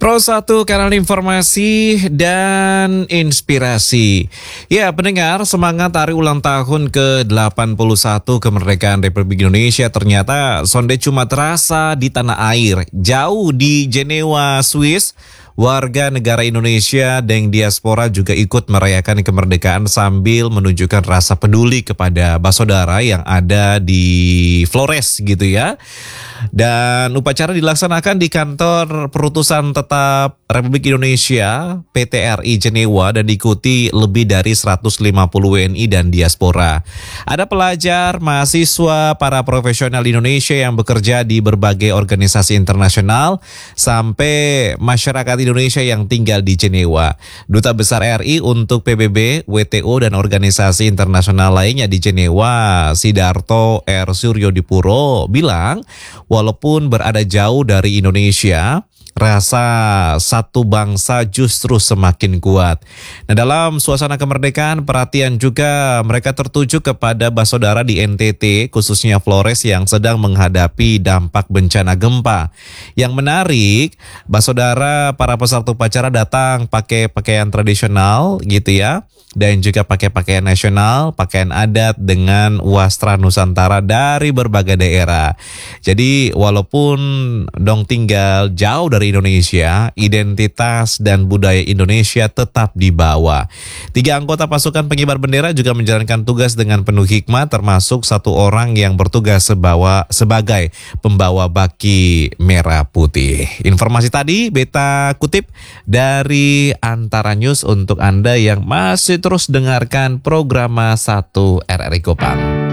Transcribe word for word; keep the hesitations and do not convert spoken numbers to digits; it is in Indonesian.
Pro satu kanal informasi dan inspirasi. Ya, pendengar, semangat hari ulang tahun ke delapan puluh satu kemerdekaan Republik Indonesia ternyata sonde cuma terasa di tanah air. Jauh di Jenewa, Swiss, warga negara Indonesia dan diaspora juga ikut merayakan kemerdekaan sambil menunjukkan rasa peduli kepada saudara yang ada di Flores gitu ya. Dan upacara dilaksanakan di kantor perutusan tetap Republik Indonesia P T R I Jenewa dan diikuti lebih dari seratus lima puluh W N I dan diaspora. Ada pelajar, mahasiswa, para profesional Indonesia yang bekerja di berbagai organisasi internasional sampai masyarakat Indonesia yang tinggal di Jenewa. Duta Besar R I untuk P B B, W T O dan organisasi internasional lainnya di Jenewa, Sidarto R. Suryodipuro bilang, walaupun berada jauh dari Indonesia, rasa satu bangsa justru semakin kuat. Nah, dalam suasana kemerdekaan, perhatian juga mereka tertuju kepada saudara di N T T, khususnya Flores yang sedang menghadapi dampak bencana gempa. Yang menarik, saudara para peserta upacara datang pakai pakaian tradisional gitu ya, dan juga pakai pakaian nasional, pakaian adat dengan wastra Nusantara dari berbagai daerah. Jadi walaupun dong tinggal jauh dari Indonesia, identitas dan budaya Indonesia tetap dibawa. Tiga anggota pasukan pengibar bendera juga menjalankan tugas dengan penuh hikmat, termasuk satu orang yang bertugas sebawa, sebagai pembawa baki merah putih. Informasi tadi beta kutip dari Antara News untuk Anda yang masih terus dengarkan program satu R R I Kopang.